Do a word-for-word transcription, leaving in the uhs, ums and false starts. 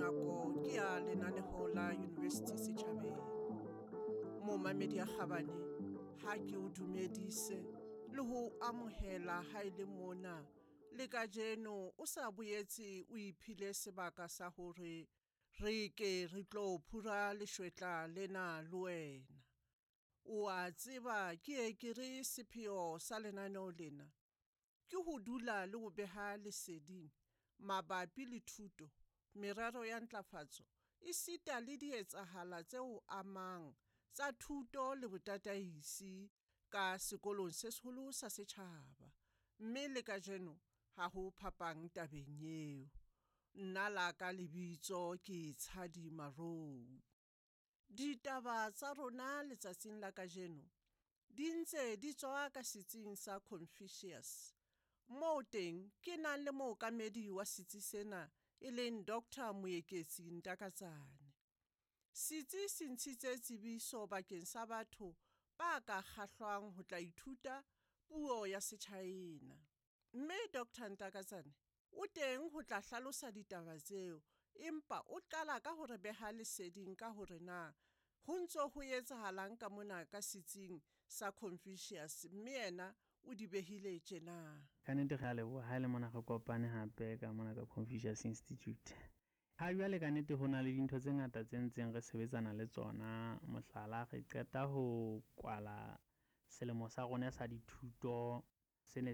nako ke ya lenaneo la University Setjhabeng. Momamedi a Kgabane, ha ke o dumedise le ho amohela ha ile mona le kajeno o sa boetse o iphile sebaka sa hore re ke re tlo phura leshwetla lena le wena. O a tseba ke e ke re sepheo sa lenaneo lena ke ho dula le ho beha leseding mabapi le thuto, merero ya ntlafatso esita le dietsahala tseo amang tsa thuto le botataisi ka sekolong se seholo sa setjhaba, mme le kajeno ha ho phapang tabeng eo. Nna la ka lebitso ke Tshadi Marou. Ditaba tsa rona letsatsing la kajeno di ntse di tswa ka setsing sa Confucius, moo teng ke nang le mookamedi wa setsi sena e leng Doctor Moeketsi Ntakatsane. Setsi se ntshitse tsebiso bakeng sa batho ba ka kgahlwang ho tla ithuta puo ya Setjhaena. Mme Doctor Ntakatsane o teng ho tla hlalosa ditaba tseo, empa o qala ka hore beha leseding ka hore na ho ntso ho etsahalang ka mona ka setsing sa Confucius, mme yena o di behile tjena. Ka nnete re a leboha ha le mona re kopane hape ka mona ka Confucius Institute. Ha jwale ka nnete ho na le dintho tse ngata tse ntseng re sebetsana le tsona. Mohlala, re qeta ho kwala selemo sa rona sa dithuto se ne